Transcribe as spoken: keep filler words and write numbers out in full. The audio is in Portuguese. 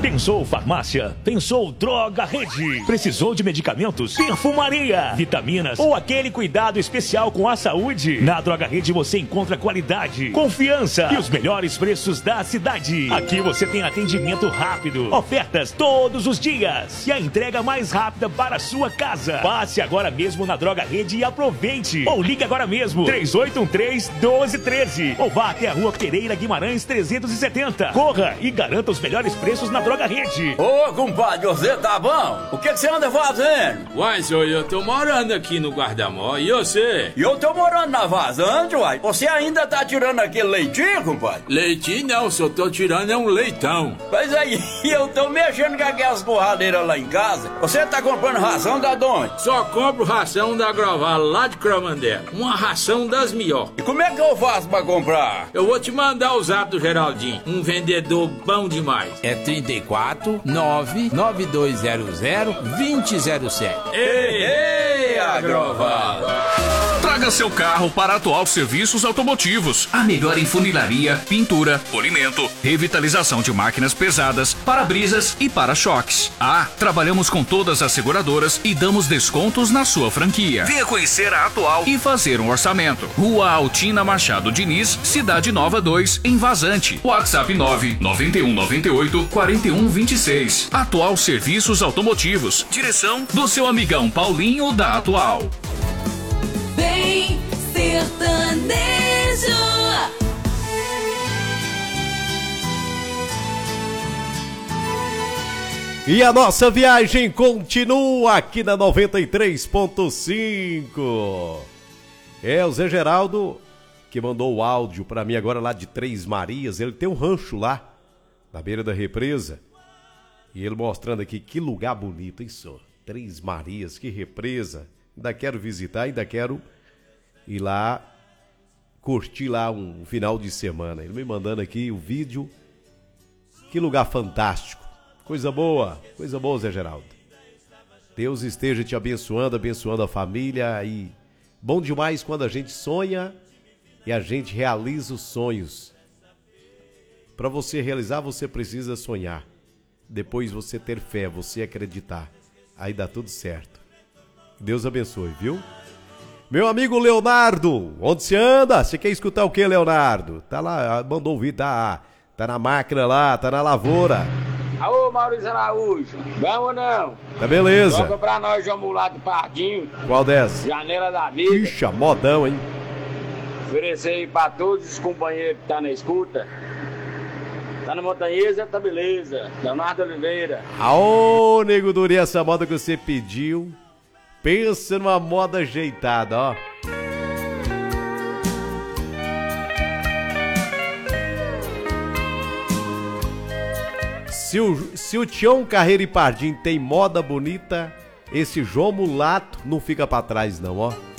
Pensou farmácia? Pensou Droga Rede? Precisou de medicamentos? Perfumaria, vitaminas ou aquele cuidado especial com a saúde? Na Droga Rede você encontra qualidade, confiança e os melhores preços da cidade. Aqui você tem atendimento rápido, ofertas todos os dias e a entrega mais rápida para a sua casa. Passe agora mesmo na Droga Rede e aproveite. Ou ligue agora mesmo, três oito um três, um dois um três. Ou vá até a Rua Pereira Guimarães trezentos e setenta. Corra e garanta os melhores preços na Droga Rede. Ô, compadre, você tá bom? O que, que você anda fazendo? Uai, senhor, eu tô morando aqui no Guarda-Mó, e você? E eu tô morando na Vazante, uai. Você ainda tá tirando aquele leitinho, compadre? Leitinho não, só tô tirando é um leitão. Pois aí, eu tô mexendo com aquelas torradeiras lá em casa. Você tá comprando ração da onde? Só compro ração da Grovala, lá de Cromandela. Uma ração das melhores. E como é que eu faço pra comprar? Eu vou te mandar o zap do Geraldinho, um vendedor bom demais. É trinta e quatro, nove nove dois zero zero, dois zero zero sete. Ei, ei, Agrovala! Traga seu carro para a Atual Serviços Automotivos. A melhor em funilaria, pintura, polimento, revitalização de máquinas pesadas, para-brisas e para-choques. Ah, trabalhamos com todas as seguradoras e damos descontos na sua franquia. Venha conhecer a Atual e fazer um orçamento. Rua Altina Machado Diniz, Cidade Nova dois, em Vazante. WhatsApp nove nove um nove oito, quatro um dois seis. Atual Serviços Automotivos. Direção do seu amigão Paulinho da Atual. Vem sertanejo. E a nossa viagem continua aqui na noventa e três ponto cinco. É o Zé Geraldo que mandou o áudio pra mim agora lá de Três Marias. Ele tem um rancho lá na beira da represa. E ele mostrando aqui que lugar bonito, isso. Três Marias, que represa. Ainda quero visitar, ainda quero ir lá, curtir lá um final de semana. Ele me mandando aqui o vídeo. Que lugar fantástico. Coisa boa, coisa boa, Zé Geraldo. Deus esteja te abençoando, abençoando a família. E bom demais quando a gente sonha e a gente realiza os sonhos. Para você realizar, você precisa sonhar. Depois você ter fé, você acreditar. Aí dá tudo certo. Deus abençoe, viu? Meu amigo Leonardo, onde você anda? Você quer escutar o que, Leonardo? Tá lá, mandou ouvir, tá, tá na máquina lá, tá na lavoura. Alô, Maurício Araújo, vamos ou não? Tá beleza. Toca pra nós, João Mulato Pardinho. Qual dessa? Janela da Vida. Ixi, modão, hein? Oferecer aí pra todos os companheiros que tá na escuta. Tá na Montanhesa, tá beleza. Leonardo Oliveira. Aô, nego Duri, essa moda que você pediu. Pensa numa moda ajeitada, ó. Se o, se o Tião Carreiro e Pardinho tem moda bonita, esse João Mulato não fica pra trás não, ó.